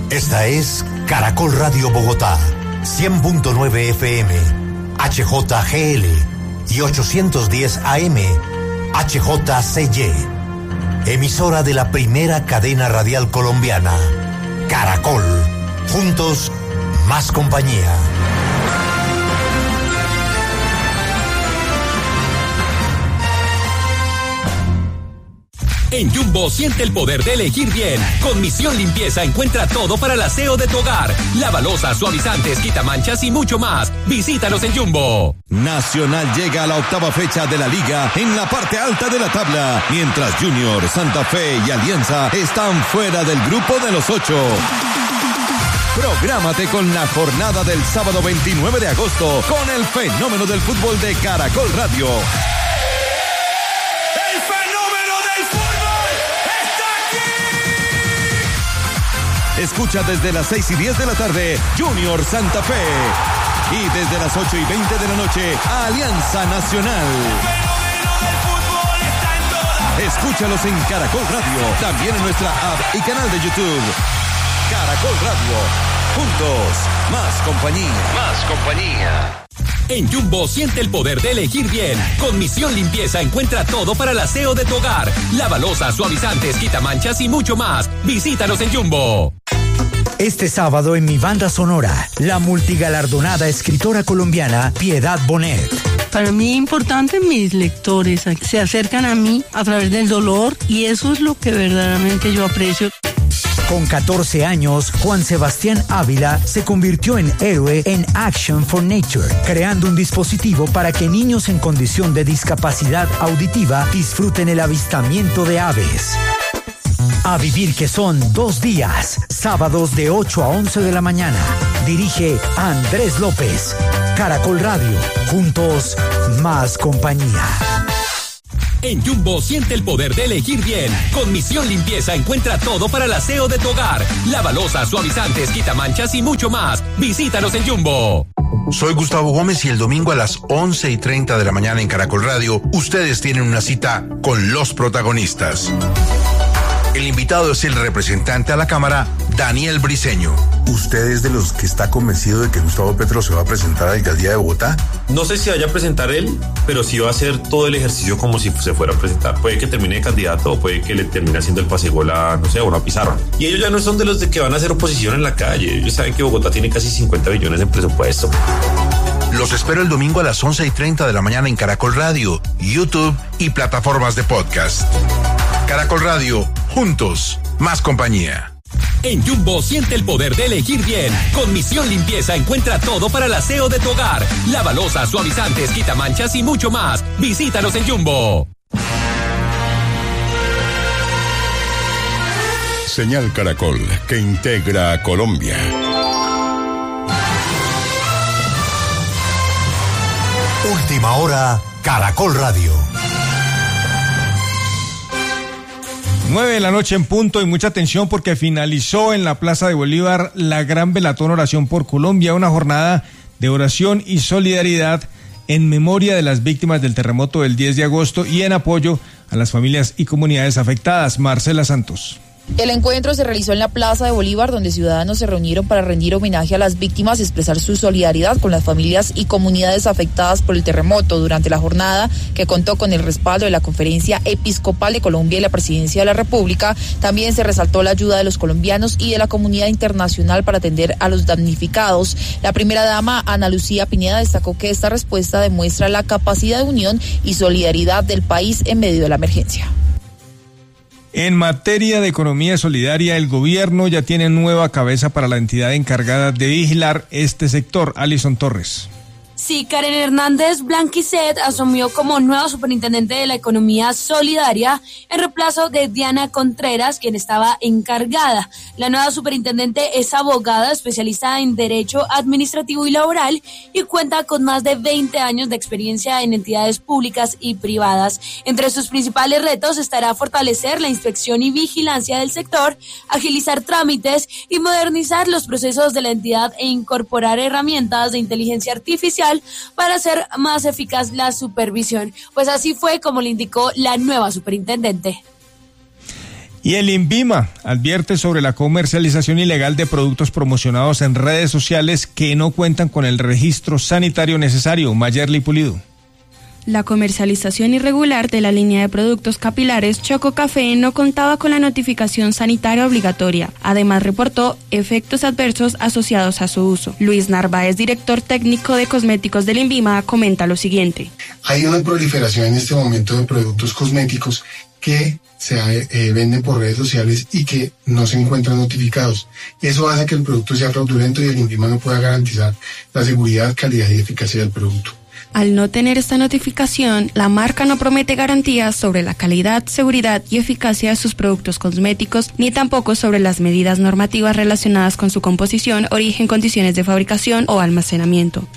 Esta es Caracol Radio Bogotá, 100.9 FM, HJGL y 810 AM, HJCY. Emisora de la primera cadena radial colombiana, Caracol. Juntos, más compañía. En Jumbo siente el poder de elegir bien. Con Misión Limpieza encuentra todo para el aseo de tu hogar. Lavalosas, suavizantes, quitamanchas y mucho más. Visítanos en Jumbo. Nacional llega a la 8ª fecha de la liga en la parte alta de la tabla, mientras Junior, Santa Fe y Alianza están fuera del grupo de los 8. Prográmate con la jornada del sábado 29 de agosto con el fenómeno del fútbol de Caracol Radio. Escucha desde las 6:10 de la tarde Junior Santa Fe y desde las 8:20 de la noche Alianza Nacional. Escúchalos en Caracol Radio, también en nuestra app y canal de YouTube. Caracol Radio, juntos, más compañía. Más compañía. En Jumbo siente el poder de elegir bien. Con Misión Limpieza encuentra todo para el aseo de tu hogar. Lavalosas, suavizantes, quitamanchas y mucho más. Visítanos en Jumbo. Este sábado en mi banda sonora, la multigalardonada escritora colombiana Piedad Bonet. Para mí es importante, mis lectores se acercan a mí a través del dolor y eso es lo que verdaderamente yo aprecio. Con 14 años, Juan Sebastián Ávila se convirtió en héroe en Action for Nature, creando un dispositivo para que niños en condición de discapacidad auditiva disfruten el avistamiento de aves. A vivir, que son 2 días, sábados de 8 a 11 de la mañana. Dirige Andrés López. Caracol Radio, juntos, más compañía. En Jumbo siente el poder de elegir bien. Con Misión Limpieza encuentra todo para el aseo de tu hogar. Lavalosas, suavizantes, quitamanchas y mucho más. Visítanos en Jumbo. Soy Gustavo Gómez y el domingo a las 11:30 de la mañana en Caracol Radio, ustedes tienen una cita con los protagonistas. El invitado es el representante a la Cámara, Daniel Briceño. ¿Usted es de los que está convencido de que Gustavo Petro se va a presentar a la alcaldía de Bogotá? No sé si vaya a presentar él, pero sí va a hacer todo el ejercicio como si se fuera a presentar. Puede que termine de candidato o puede que le termine haciendo el pasegol a, no sé, a una pizarra. Y ellos ya no son de los de que van a hacer oposición en la calle. Ellos saben que Bogotá tiene casi 50 billones en presupuesto. Los espero el domingo a las 11:30 de la mañana en Caracol Radio, YouTube y plataformas de podcast. Caracol Radio, juntos, más compañía. En Jumbo siente el poder de elegir bien. Con Misión Limpieza encuentra todo para el aseo de tu hogar. Lavalosas, suavizantes, quitamanchas y mucho más. Visítanos en Jumbo. Señal Caracol, que integra a Colombia. Última hora, Caracol Radio. 9 de la noche en punto y mucha atención porque finalizó en la Plaza de Bolívar la gran velatón Oración por Colombia, una jornada de oración y solidaridad en memoria de las víctimas del terremoto del 10 de agosto y en apoyo a las familias y comunidades afectadas. Marcela Santos. El encuentro se realizó en la Plaza de Bolívar, donde ciudadanos se reunieron para rendir homenaje a las víctimas y expresar su solidaridad con las familias y comunidades afectadas por el terremoto. Durante la jornada, que contó con el respaldo de la Conferencia Episcopal de Colombia y la Presidencia de la República, también se resaltó la ayuda de los colombianos y de la comunidad internacional para atender a los damnificados. La primera dama, Ana Lucía Pineda, destacó que esta respuesta demuestra la capacidad de unión y solidaridad del país en medio de la emergencia. En materia de economía solidaria, el gobierno ya tiene nueva cabeza para la entidad encargada de vigilar este sector. Alison Torres. Sí, Karen Hernández Blanquicet asumió como nueva superintendente de la economía solidaria en reemplazo de Diana Contreras, quien estaba encargada. La nueva superintendente es abogada, especialista en derecho administrativo y laboral y cuenta con más de 20 años de experiencia en entidades públicas y privadas. Entre sus principales retos estará fortalecer la inspección y vigilancia del sector, agilizar trámites y modernizar los procesos de la entidad e incorporar herramientas de inteligencia artificial para hacer más eficaz la supervisión. Pues así fue como le indicó la nueva superintendente. Y el INVIMA advierte sobre la comercialización ilegal de productos promocionados en redes sociales que no cuentan con el registro sanitario necesario. Mayerly Pulido. La comercialización irregular de la línea de productos capilares Choco Café no contaba con la notificación sanitaria obligatoria. Además, reportó efectos adversos asociados a su uso. Luis Narváez, director técnico de cosméticos del INVIMA, comenta lo siguiente. Hay una proliferación en este momento de productos cosméticos que se venden por redes sociales y que no se encuentran notificados. Eso hace que el producto sea fraudulento y el INVIMA no pueda garantizar la seguridad, calidad y eficacia del producto. Al no tener esta notificación, la marca no promete garantías sobre la calidad, seguridad y eficacia de sus productos cosméticos, ni tampoco sobre las medidas normativas relacionadas con su composición, origen, condiciones de fabricación o almacenamiento.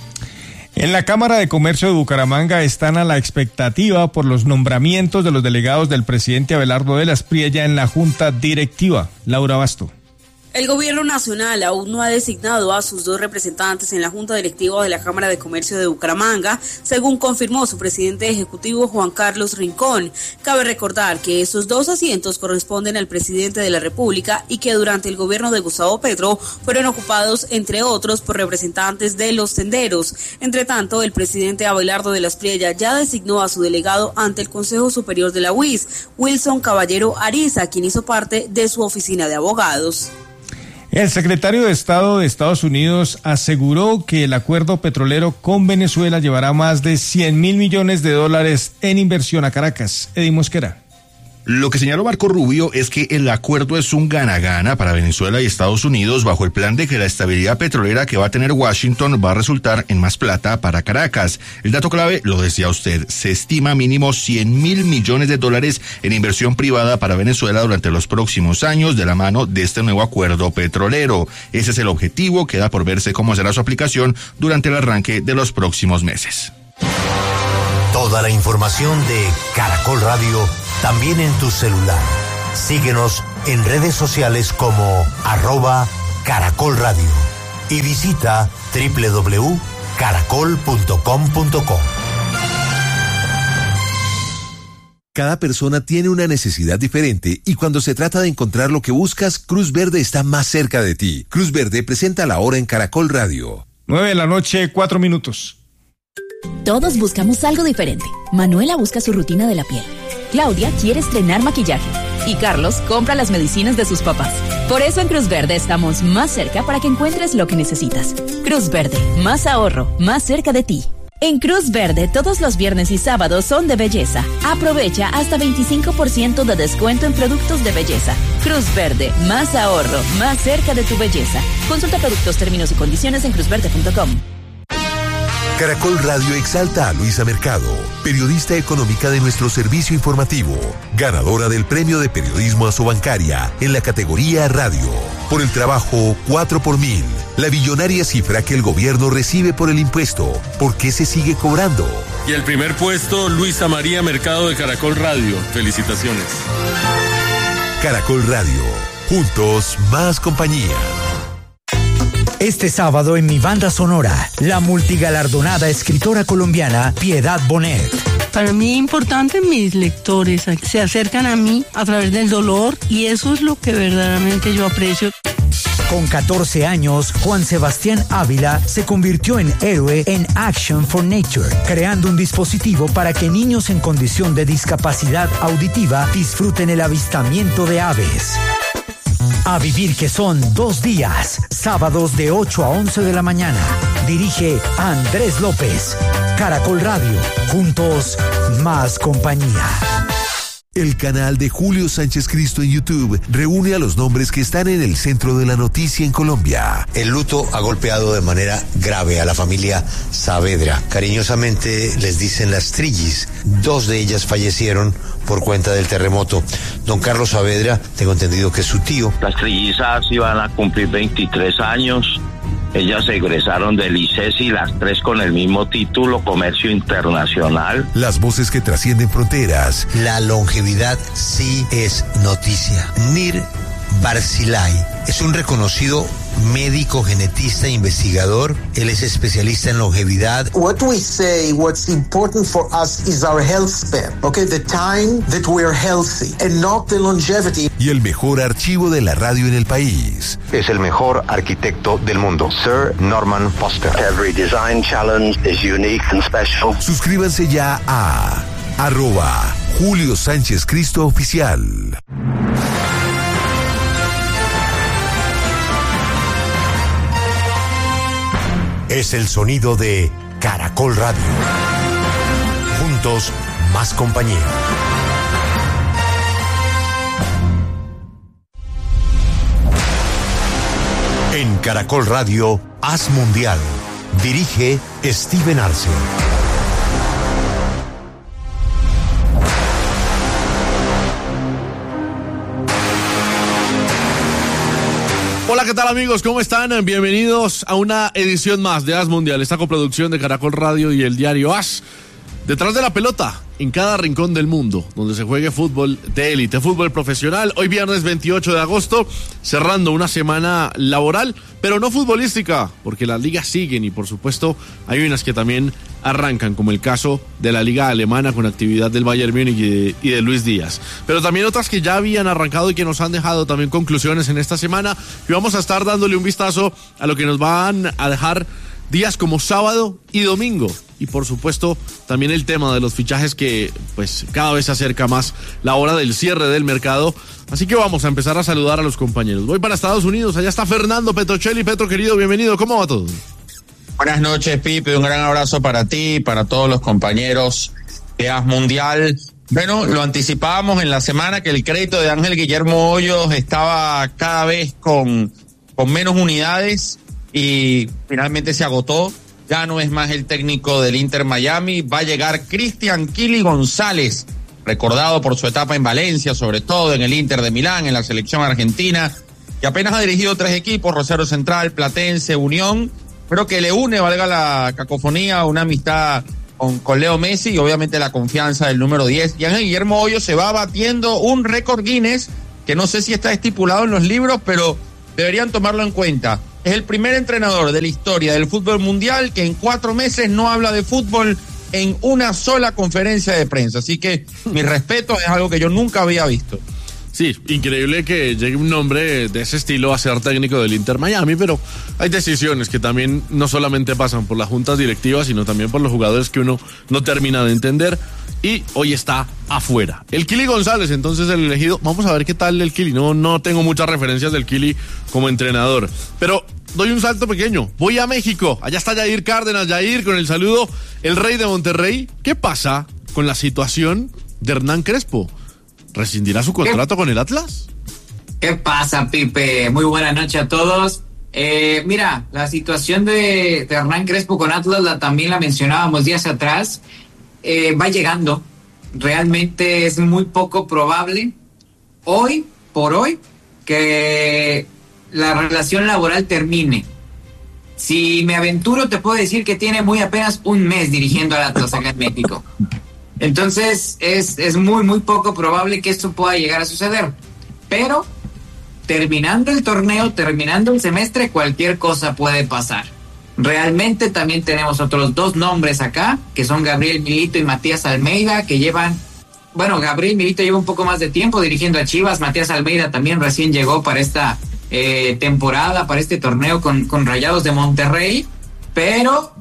En la Cámara de Comercio de Bucaramanga están a la expectativa por los nombramientos de los delegados del presidente Abelardo de la Espriella en la Junta Directiva. Laura Basto. El gobierno nacional aún no ha designado a sus 2 representantes en la Junta Directiva de la Cámara de Comercio de Bucaramanga, según confirmó su presidente ejecutivo Juan Carlos Rincón. Cabe recordar que esos 2 asientos corresponden al presidente de la República y que durante el gobierno de Gustavo Petro fueron ocupados, entre otros, por representantes de los tenderos. Entre tanto, el presidente Abelardo de la Espriella ya designó a su delegado ante el Consejo Superior de la UIS, Wilson Caballero Ariza, quien hizo parte de su oficina de abogados. El secretario de Estado de Estados Unidos aseguró que el acuerdo petrolero con Venezuela llevará más de $100.000 millones en inversión a Caracas. Eddie Mosquera. Lo que señaló Marco Rubio es que el acuerdo es un gana-gana para Venezuela y Estados Unidos bajo el plan de que la estabilidad petrolera que va a tener Washington va a resultar en más plata para Caracas. El dato clave, lo decía usted, se estima mínimo $100.000 millones en inversión privada para Venezuela durante los próximos años de la mano de este nuevo acuerdo petrolero. Ese es el objetivo, queda por verse cómo será su aplicación durante el arranque de los próximos meses. Toda la información de Caracol Radio también en tu celular. Síguenos en redes sociales como @Caracol Radio y visita www.caracol.com.co. Cada persona tiene una necesidad diferente y cuando se trata de encontrar lo que buscas, Cruz Verde está más cerca de ti. Cruz Verde presenta la hora en Caracol Radio. 9:04 p.m. Todos buscamos algo diferente. Manuela busca su rutina de la piel. Claudia quiere estrenar maquillaje. Y Carlos compra las medicinas de sus papás. Por eso en Cruz Verde estamos más cerca para que encuentres lo que necesitas. Cruz Verde, más ahorro, más cerca de ti. En Cruz Verde, todos los viernes y sábados son de belleza. Aprovecha hasta 25% de descuento en productos de belleza. Cruz Verde, más ahorro, más cerca de tu belleza. Consulta productos, términos y condiciones en cruzverde.com. Caracol Radio exalta a Luisa Mercado, periodista económica de nuestro servicio informativo, ganadora del Premio de Periodismo Asobancaria en la categoría Radio, por el trabajo 4x1000, la billonaria cifra que el gobierno recibe por el impuesto. ¿Por qué se sigue cobrando? Y el primer puesto, Luisa María Mercado de Caracol Radio. Felicitaciones. Caracol Radio, juntos más compañía. Este sábado en mi banda sonora, la multigalardonada escritora colombiana Piedad Bonet. Para mí es importante, mis lectores se acercan a mí a través del dolor y eso es lo que verdaderamente yo aprecio. Con 14 años, Juan Sebastián Ávila se convirtió en héroe en Action for Nature, creando un dispositivo para que niños en condición de discapacidad auditiva disfruten el avistamiento de aves. A vivir, que son 2 días, sábados de 8 a 11 de la mañana. Dirige Andrés López. Caracol Radio, juntos más compañía. El canal de Julio Sánchez Cristo en YouTube reúne a los nombres que están en el centro de la noticia en Colombia. El luto ha golpeado de manera grave a la familia Saavedra. Cariñosamente les dicen las Trillis. 2 de ellas fallecieron por cuenta del terremoto. Don Carlos Saavedra, tengo entendido que es su tío. Las trillizas iban a cumplir 23 años. Ellas egresaron del ICESI, las 3 con el mismo título, Comercio Internacional. Las voces que trascienden fronteras. La longevidad sí es noticia. NIR Barzilai. Es un reconocido médico, genetista e investigador. Él es especialista en longevidad. What we say, what's important for us is our health span, okay? The time that we're healthy and not the longevity. Y el mejor archivo de la radio en el país. Es el mejor arquitecto del mundo, Sir Norman Foster. Every design challenge is unique and special. Suscríbanse ya a @Julio Sánchez Cristo Oficial. Es el sonido de Caracol Radio. Juntos, más compañía. En Caracol Radio, Haz Mundial. Dirige Steven Arce. Hola, ¿qué tal amigos? ¿Cómo están? Bienvenidos a una edición más de Haz Mundial, esta coproducción de Caracol Radio y el diario Haz. Detrás de la pelota, en cada rincón del mundo, donde se juegue fútbol de élite, fútbol profesional. Hoy viernes 28 de agosto, cerrando una semana laboral, pero no futbolística, porque las ligas siguen y por supuesto hay unas que también arrancan, como el caso de la liga alemana con actividad del Bayern Múnich y de Luis Díaz. Pero también otras que ya habían arrancado y que nos han dejado también conclusiones en esta semana. Y vamos a estar dándole un vistazo a lo que nos van a dejar días como sábado y domingo. Y por supuesto también el tema de los fichajes que pues cada vez se acerca más la hora del cierre del mercado. Así que vamos a empezar a saludar a los compañeros. Voy para Estados Unidos, allá está Fernando Petrocelli. Petro querido, bienvenido, ¿cómo va todo? Buenas noches, Pipe, un gran abrazo para ti, para todos los compañeros de Haz Mundial. Bueno, lo anticipábamos en la semana que el crédito de Ángel Guillermo Hoyos estaba cada vez con menos unidades y finalmente se agotó. Ya no es más el técnico del Inter Miami, va a llegar Cristian Kili González, recordado por su etapa en Valencia, sobre todo en el Inter de Milán, en la selección argentina, que apenas ha dirigido 3 equipos, Rosario Central, Platense, Unión, pero que le une, valga la cacofonía, una amistad con Leo Messi y obviamente la confianza del número 10. Y Ángel Guillermo Hoyos se va batiendo un récord Guinness, que no sé si está estipulado en los libros, pero deberían tomarlo en cuenta. Es el primer entrenador de la historia del fútbol mundial que en 4 meses no habla de fútbol en una sola conferencia de prensa. Así que mi respeto, es algo que yo nunca había visto. Sí, increíble que llegue un nombre de ese estilo a ser técnico del Inter Miami, pero hay decisiones que también no solamente pasan por las juntas directivas, sino también por los jugadores que uno no termina de entender. Y hoy está afuera. El Kili González, entonces el elegido. Vamos a ver qué tal el Kili. No tengo muchas referencias del Kili como entrenador. Pero doy un salto pequeño. Voy a México. Allá está Jair Cárdenas. Jair, con el saludo, el rey de Monterrey. ¿Qué pasa con la situación de Hernán Crespo? ¿Rescindirá su contrato con el Atlas? ¿Qué pasa, Pipe? Muy buena noche a todos. Mira, la situación de Hernán Crespo con Atlas también la mencionábamos días atrás. Va llegando. Realmente es muy poco probable hoy por hoy que la relación laboral termine. Si me aventuro, te puedo decir que tiene muy apenas un mes dirigiendo al Atlas acá en México. Entonces es muy poco probable que esto pueda llegar a suceder. Pero terminando el torneo, terminando el semestre, cualquier cosa puede pasar. Realmente también tenemos otros 2 nombres acá, que son Gabriel Milito y Matías Almeida, que llevan... Bueno, Gabriel Milito lleva un poco más de tiempo dirigiendo a Chivas. Matías Almeida también recién llegó para esta temporada, para este torneo con Rayados de Monterrey. Pero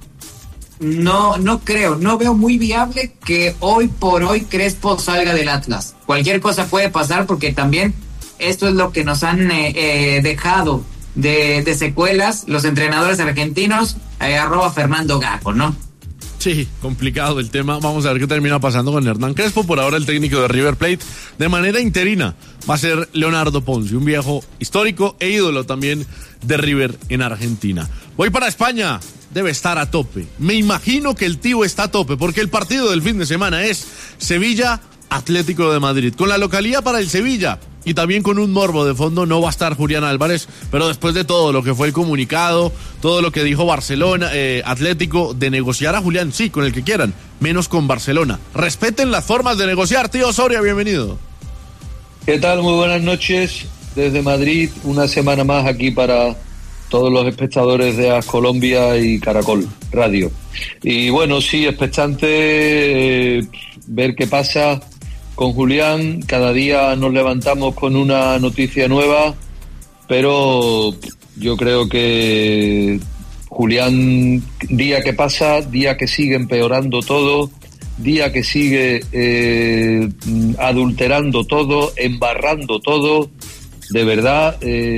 no creo, no veo muy viable que hoy por hoy Crespo salga del Atlas. Cualquier cosa puede pasar porque también esto es lo que nos han dejado de secuelas los entrenadores argentinos, @Fernando Gago, ¿no? Sí, complicado el tema. Vamos a ver qué termina pasando con Hernán Crespo. Por ahora el técnico de River Plate de manera interina va a ser Leonardo Ponzi, un viejo histórico e ídolo también de River en Argentina. Voy para España. Debe estar a tope. Me imagino que el tío está a tope porque el partido del fin de semana es Sevilla Atlético de Madrid, con la localía para el Sevilla y también con un morbo de fondo. No va a estar Julián Álvarez, pero después de todo lo que fue el comunicado, todo lo que dijo Barcelona, Atlético, de negociar a Julián, sí, con el que quieran, menos con Barcelona. Respeten las formas de negociar. Tío Soria, bienvenido. ¿Qué tal? Muy buenas noches. desde Madrid, una semana más aquí para todos los espectadores de AS Colombia y Caracol Radio. Y bueno, sí, expectante ver qué pasa con Julián. Cada día nos levantamos con una noticia nueva, pero yo creo que Julián, día que pasa, día que sigue empeorando todo, día que sigue adulterando todo, embarrando todo, de verdad,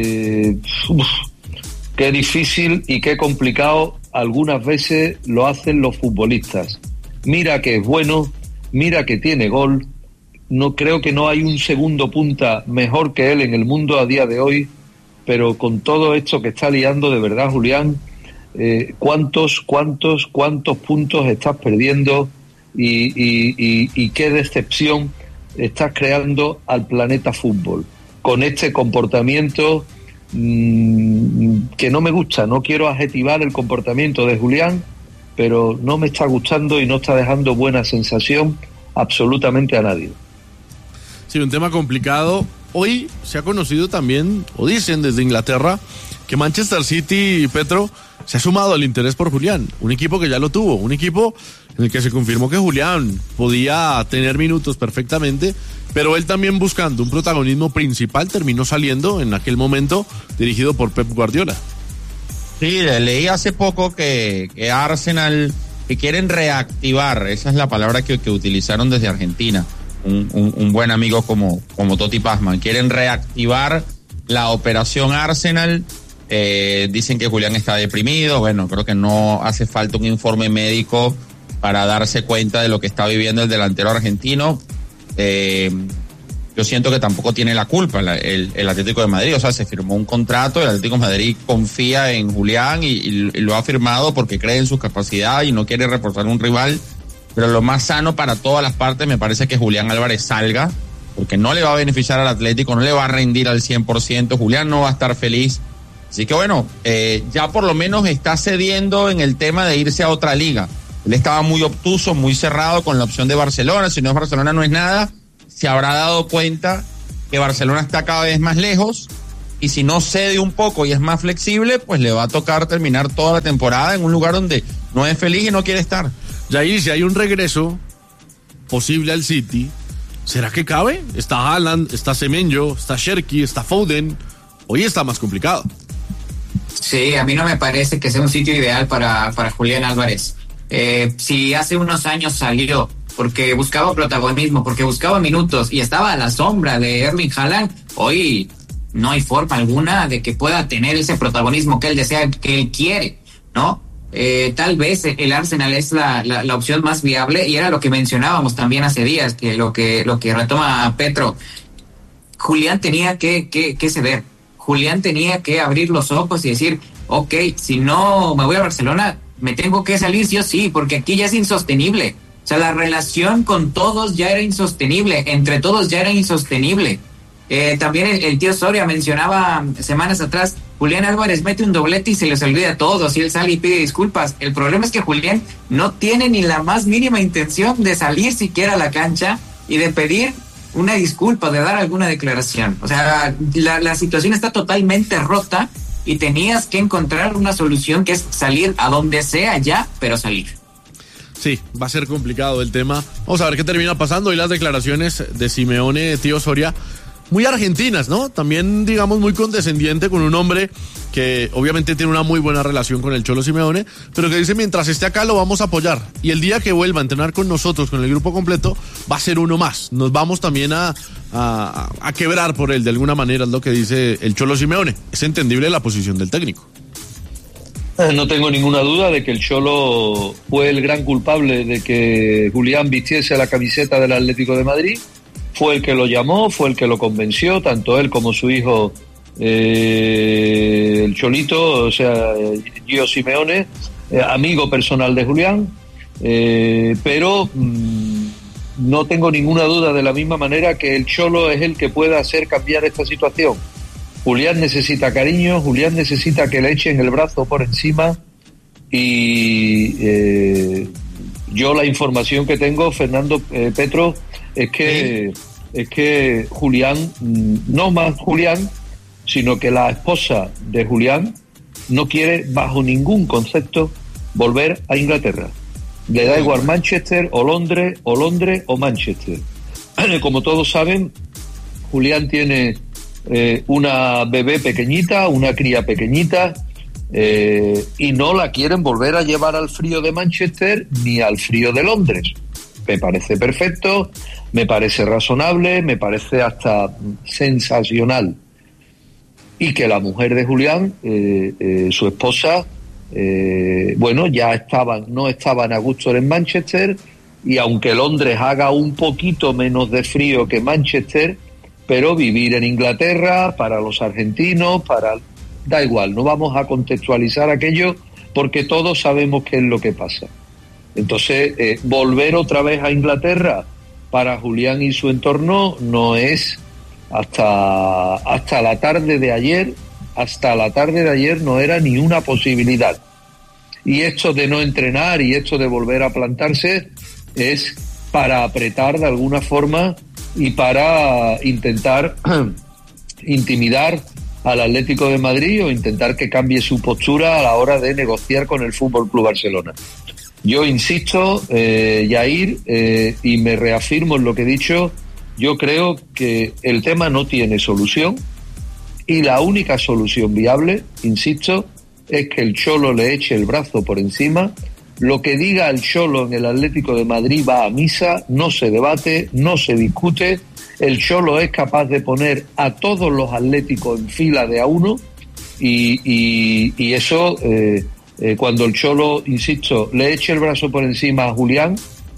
qué difícil y qué complicado algunas veces lo hacen los futbolistas. Mira que es bueno, mira que tiene gol, no creo que no hay un segundo punta mejor que él en el mundo a día de hoy, pero con todo esto que está liando, de verdad, Julián, ¿cuántos puntos estás perdiendo y qué decepción estás creando al planeta fútbol con este comportamiento que no me gusta? No quiero adjetivar el comportamiento de Julián, pero no me está gustando y no está dejando buena sensación absolutamente a nadie. Sí, un tema complicado. Hoy se ha conocido también, o dicen desde Inglaterra, que Manchester City, Petro, se ha sumado al interés por Julián. Un equipo que ya lo tuvo, un equipo en el que se confirmó que Julián podía tener minutos perfectamente, pero él también buscando un protagonismo principal terminó saliendo en aquel momento dirigido por Pep Guardiola. Sí, leí hace poco que Arsenal, que quieren reactivar, esa es la palabra que utilizaron desde Argentina, un buen amigo como Totti Pazman, quieren reactivar la operación Arsenal. Dicen que Julián está deprimido. Bueno, creo que no hace falta un informe médico para darse cuenta de lo que está viviendo el delantero argentino. Yo siento que tampoco tiene la culpa el Atlético de Madrid. O sea, se firmó un contrato, el Atlético de Madrid confía en Julián y lo ha firmado porque cree en su capacidad y no quiere reforzar un rival. Pero lo más sano para todas las partes me parece que Julián Álvarez salga, porque no le va a beneficiar al Atlético, no le va a rendir al 100%, Julián no va a estar feliz. Así que bueno, ya por lo menos está cediendo en el tema de irse a otra liga. Él estaba muy obtuso, muy cerrado con la opción de Barcelona. Si no es Barcelona, no es nada. Se habrá dado cuenta que Barcelona está cada vez más lejos, y si no cede un poco y es más flexible, pues le va a tocar terminar toda la temporada en un lugar donde no es feliz y no quiere estar. Jair, si hay un regreso posible al City, ¿será que cabe? Está Haaland, está Semenyo, está Cherki, está Foden. Hoy está más complicado. Sí, a mí no me parece que sea un sitio ideal para Julián Álvarez. Si hace unos años salió porque buscaba protagonismo, porque buscaba minutos y estaba a la sombra de Erling Haaland, hoy no hay forma alguna de que pueda tener ese protagonismo que él desea, que él quiere, ¿no? Tal vez el Arsenal es la opción más viable, y era lo que mencionábamos también hace días, que lo que retoma Petro. Julián tenía que ceder. Julián tenía que abrir los ojos y decir, ok, si no me voy a Barcelona, me tengo que salir sí o sí, porque aquí ya es insostenible. O sea, la relación con todos ya era insostenible, entre todos ya era insostenible. También el tío Soria mencionaba semanas atrás, Julián Álvarez mete un doblete y se les olvida a todos, y él sale y pide disculpas. El problema es que Julián no tiene ni la más mínima intención de salir siquiera a la cancha y de pedir una disculpa, de dar alguna declaración. O sea, la situación está totalmente rota y tenías que encontrar una solución, que es salir a donde sea ya, pero salir. Sí, va a ser complicado el tema. Vamos a ver qué termina pasando. Y las declaraciones de Simeone, tío Soria, muy argentinas, ¿no? También, digamos, muy condescendiente con un hombre que obviamente tiene una muy buena relación con el Cholo Simeone, pero que dice, mientras esté acá lo vamos a apoyar. Y el día que vuelva a entrenar con nosotros, con el grupo completo, va a ser uno más. Nos vamos también a quebrar por él, de alguna manera, es lo que dice el Cholo Simeone. Es entendible la posición del técnico. No tengo ninguna duda de que el Cholo fue el gran culpable de que Julián vistiese la camiseta del Atlético de Madrid. Fue el que lo llamó, fue el que lo convenció, tanto él como su hijo, el Cholito, o sea, Gio Simeone, amigo personal de Julián, pero no tengo ninguna duda, de la misma manera, que el Cholo es el que pueda hacer cambiar esta situación. Julián necesita cariño, Julián necesita que le echen el brazo por encima, y yo la información que tengo, Fernando, Petro, es que Julián, no más Julián, sino que la esposa de Julián no quiere bajo ningún concepto volver a Inglaterra. Le da igual Manchester o Londres o Manchester. Como todos saben, Julián tiene una bebé pequeñita, una cría pequeñita, y no la quieren volver a llevar al frío de Manchester ni al frío de Londres. Me parece perfecto, me parece razonable, me parece hasta sensacional. Y que la mujer de Julián, su esposa, ya no estaban a gusto en Manchester, y aunque Londres haga un poquito menos de frío que Manchester, pero vivir en Inglaterra, para los argentinos, da igual, no vamos a contextualizar aquello porque todos sabemos qué es lo que pasa. Entonces, volver otra vez a Inglaterra para Julián y su entorno no es hasta la tarde de ayer no era ni una posibilidad. Y esto de no entrenar y esto de volver a plantarse es para apretar de alguna forma y para intentar intimidar al Atlético de Madrid o intentar que cambie su postura a la hora de negociar con el FC Barcelona. Yo insisto, Yair, y me reafirmo en lo que he dicho, yo creo que el tema no tiene solución y la única solución viable, insisto, es que el Cholo le eche el brazo por encima. Lo que diga el Cholo en el Atlético de Madrid va a misa, no se debate, no se discute. El Cholo es capaz de poner a todos los atléticos en fila de a uno y eso, cuando el Cholo, insisto, le eche el brazo por encima a Julián,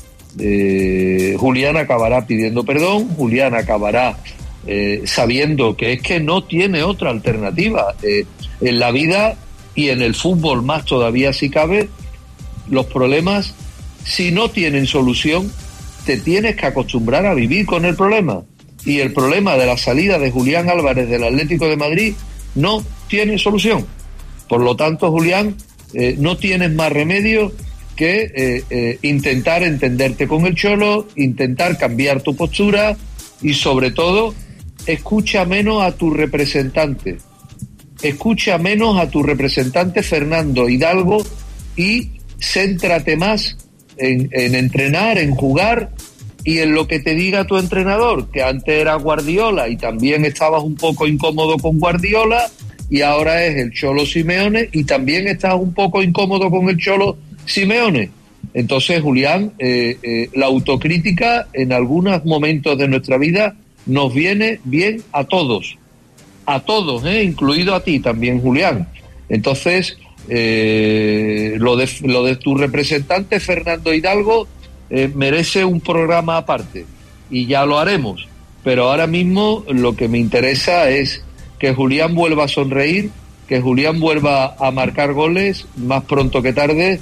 Julián acabará pidiendo perdón, Julián acabará sabiendo que es que no tiene otra alternativa. En la vida y en el fútbol más todavía si cabe, los problemas, si no tienen solución, te tienes que acostumbrar a vivir con el problema. Y el problema de la salida de Julián Álvarez del Atlético de Madrid no tiene solución. Por lo tanto, Julián, no tienes más remedio que intentar entenderte con el Cholo, intentar cambiar tu postura y, sobre todo, escucha menos a tu representante. Escucha menos a tu representante Fernando Hidalgo y céntrate más en entrenar, en jugar y en lo que te diga tu entrenador, que antes era Guardiola y también estabas un poco incómodo con Guardiola y ahora es el Cholo Simeone y también estás un poco incómodo con el Cholo Simeone. Entonces, Julián, la autocrítica en algunos momentos de nuestra vida nos viene bien a todos, incluido a ti también, Julián. Entonces, lo de tu representante Fernando Hidalgo merece un programa aparte y ya lo haremos, pero ahora mismo lo que me interesa es que Julián vuelva a sonreír, que Julián vuelva a marcar goles más pronto que tarde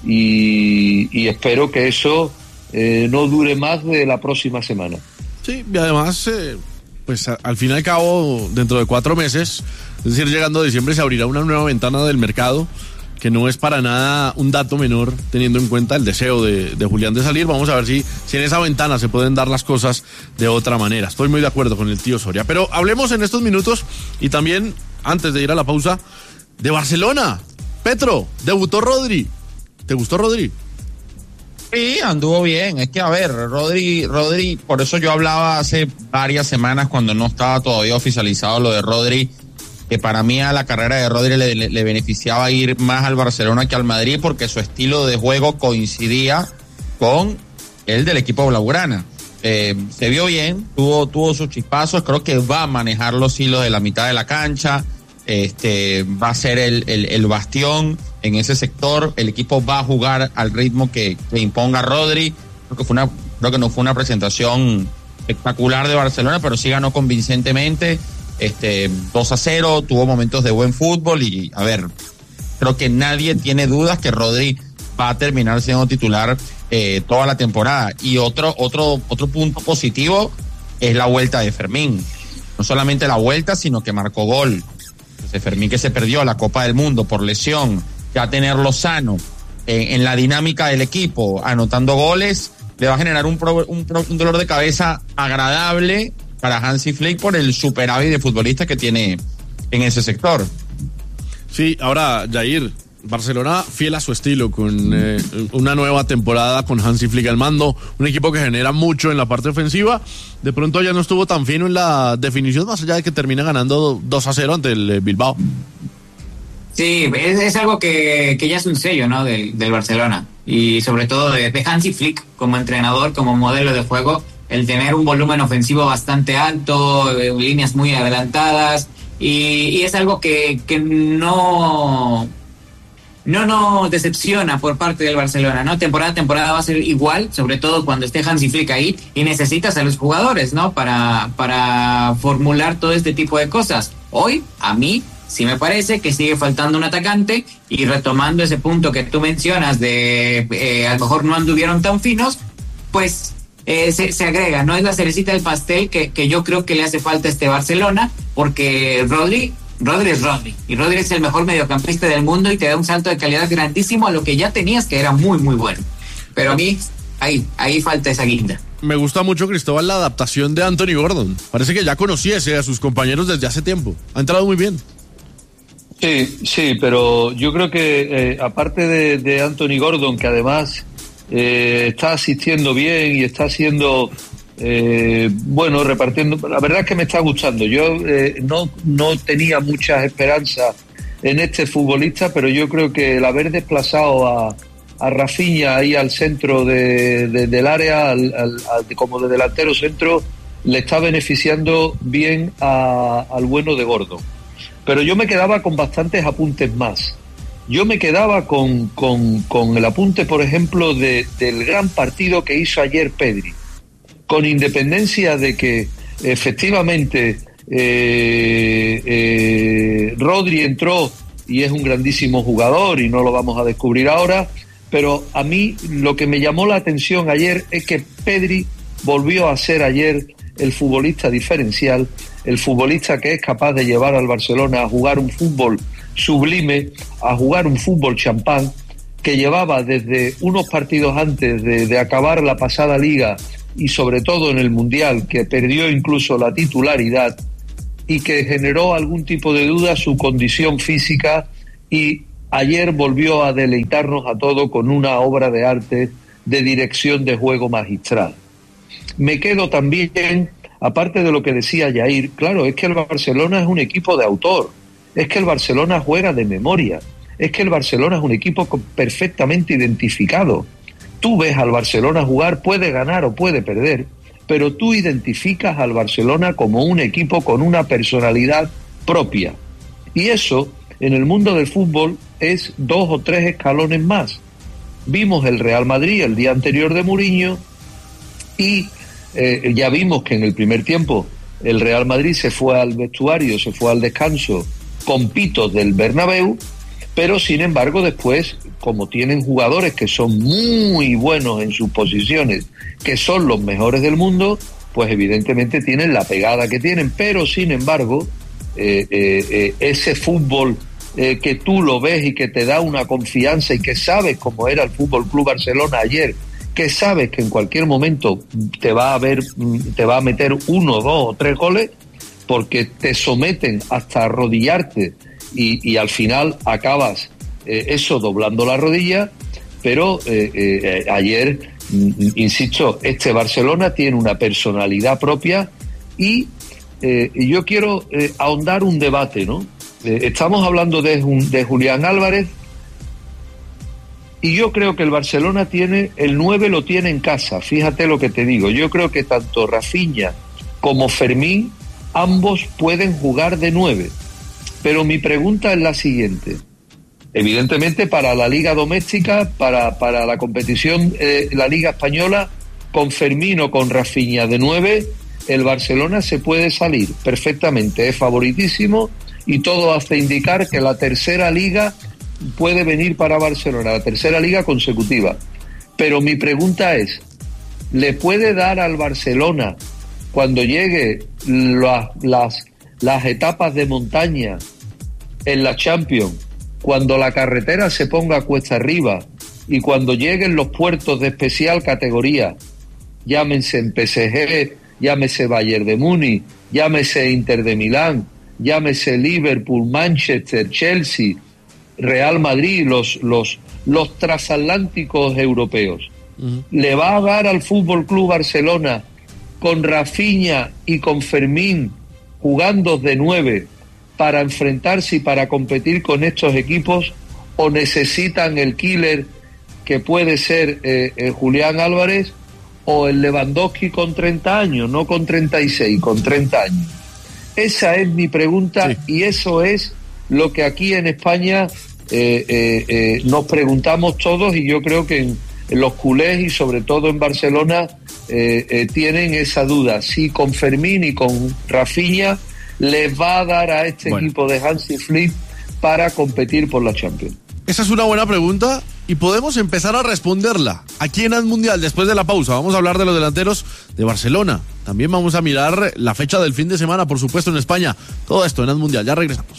y espero que eso no dure más de la próxima semana. Sí, y además pues al fin y al cabo, dentro de 4 meses, es decir, llegando a diciembre, se abrirá una nueva ventana del mercado, que no es para nada un dato menor, teniendo en cuenta el deseo de Julián de salir. Vamos a ver si en esa ventana se pueden dar las cosas de otra manera. Estoy muy de acuerdo con el tío Soria. Pero hablemos en estos minutos, y también, antes de ir a la pausa, de Barcelona. Petro, debutó Rodri. ¿Te gustó Rodri? Sí, anduvo bien. Es que, a ver, Rodri, por eso yo hablaba hace varias semanas cuando no estaba todavía oficializado lo de Rodri, que para mí a la carrera de Rodri le beneficiaba ir más al Barcelona que al Madrid porque su estilo de juego coincidía con el del equipo blaugrana. Se vio bien, tuvo sus chispazos, creo que va a manejar los hilos de la mitad de la cancha, va a ser el bastión en ese sector, el equipo va a jugar al ritmo que imponga Rodri. Creo que no fue una presentación espectacular de Barcelona, pero sí ganó convincentemente. 2-0, tuvo momentos de buen fútbol y, a ver, creo que nadie tiene dudas que Rodri va a terminar siendo titular toda la temporada. Y otro punto positivo es la vuelta de Fermín. No solamente la vuelta, sino que marcó gol. Entonces, Fermín, que se perdió la Copa del Mundo por lesión, ya tenerlo sano en la dinámica del equipo, anotando goles, le va a generar un dolor de cabeza agradable para Hansi Flick por el superávit de futbolista que tiene en ese sector. Sí, ahora, Jair, Barcelona fiel a su estilo, con una nueva temporada con Hansi Flick al mando, un equipo que genera mucho en la parte ofensiva. De pronto ya no estuvo tan fino en la definición, más allá de que termina ganando 2-0 ante el Bilbao. Sí, es algo que ya es un sello, ¿no? del Barcelona, y sobre todo de Hansi Flick como entrenador, como modelo de juego, el tener un volumen ofensivo bastante alto, líneas muy adelantadas, y es algo que no decepciona por parte del Barcelona, ¿no? Temporada a temporada va a ser igual, sobre todo cuando esté Hansi Flick ahí, y necesitas a los jugadores, ¿no? Para formular todo este tipo de cosas. Hoy, a mí, sí me parece que sigue faltando un atacante, y retomando ese punto que tú mencionas de a lo mejor no anduvieron tan finos, pues se agrega, ¿no? Es la cerecita del pastel que yo creo que le hace falta a este Barcelona, porque Rodri es Rodri, y Rodri es el mejor mediocampista del mundo y te da un salto de calidad grandísimo a lo que ya tenías, que era muy muy bueno, pero a mí ahí falta esa guinda. Me gusta mucho, Cristóbal, la adaptación de Anthony Gordon. Parece que ya conociese a sus compañeros desde hace tiempo. Ha entrado muy bien. Sí, pero yo creo que aparte de Anthony Gordon, que además está asistiendo bien y está haciendo repartiendo, la verdad es que me está gustando. Yo no tenía muchas esperanzas en este futbolista, pero yo creo que el haber desplazado a Rafinha ahí al centro del área, como de delantero centro, le está beneficiando bien al bueno de Gordon. Pero yo me quedaba con bastantes apuntes más. Yo me quedaba con el apunte, por ejemplo, del gran partido que hizo ayer Pedri, con independencia de que efectivamente Rodri entró y es un grandísimo jugador y no lo vamos a descubrir ahora, pero a mí lo que me llamó la atención ayer es que Pedri volvió a ser ayer el futbolista diferencial, el futbolista que es capaz de llevar al Barcelona a jugar un fútbol sublime, a jugar un fútbol champán, que llevaba desde unos partidos antes de acabar la pasada liga y sobre todo en el Mundial, que perdió incluso la titularidad y que generó algún tipo de duda su condición física, y ayer volvió a deleitarnos a todos con una obra de arte de dirección de juego magistral. Me quedo también, aparte de lo que decía Jair, claro, es que el Barcelona es un equipo de autor, es que el Barcelona juega de memoria, es que el Barcelona es un equipo perfectamente identificado. Tú ves al Barcelona jugar, puede ganar o puede perder, pero tú identificas al Barcelona como un equipo con una personalidad propia. Y eso, en el mundo del fútbol, es 2 o 3 escalones más. Vimos el Real Madrid el día anterior de Mourinho y ya vimos que en el primer tiempo el Real Madrid se fue al vestuario, se fue al descanso con pitos del Bernabéu, pero sin embargo después, como tienen jugadores que son muy buenos en sus posiciones, que son los mejores del mundo, pues evidentemente tienen la pegada que tienen, pero sin embargo ese fútbol que tú lo ves y que te da una confianza y que sabes cómo era el Fútbol Club Barcelona ayer, que sabes que en cualquier momento te va a meter 1, 2 o 3 goles, porque te someten hasta arrodillarte y al final acabas eso doblando la rodilla. Pero ayer, insisto, este Barcelona tiene una personalidad propia y yo quiero ahondar un debate, ¿no? Estamos hablando de Julián Álvarez, y yo creo que el Barcelona tiene, el 9 lo tiene en casa, fíjate lo que te digo. Yo creo que tanto Rafinha como Fermín, ambos pueden jugar de 9. Pero mi pregunta es la siguiente. Evidentemente para la liga doméstica, para la competición, la liga española, con Fermín o con Rafinha de 9, el Barcelona se puede salir perfectamente, es favoritísimo, y todo hace indicar que la tercera liga puede venir para Barcelona, la tercera liga consecutiva. Pero mi pregunta es, ¿le puede dar al Barcelona, cuando llegue las etapas de montaña en la Champions, cuando la carretera se ponga cuesta arriba y cuando lleguen los puertos de especial categoría, llámense en PSG, llámese Bayern de Múnich, llámese Inter de Milán, llámese Liverpool, Manchester, Chelsea, Real Madrid, los transatlánticos europeos. Le va a dar al Fútbol Club Barcelona con Rafinha y con Fermín jugando de 9 para enfrentarse y para competir con estos equipos, o necesitan el killer que puede ser Julián Álvarez o el Lewandowski con 30 años, no con 36, con 30 años. Esa es mi pregunta, sí. Y eso es lo que aquí en España nos preguntamos todos, y yo creo que en los culés y sobre todo en Barcelona tienen esa duda, si con Fermín y con Rafinha les va a dar a este equipo de Hansi Flick para competir por la Champions. Esa es una buena pregunta y podemos empezar a responderla aquí en Az Mundial después de la pausa. Vamos a hablar de los delanteros de Barcelona. También vamos a mirar la fecha del fin de semana, por supuesto, en España. Todo esto en Az Mundial. Ya regresamos.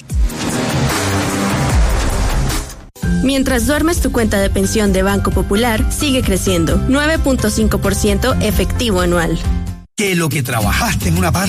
Mientras duermes, tu cuenta de pensión de Banco Popular sigue creciendo. 9.5% efectivo anual. Que lo que trabajaste en una parte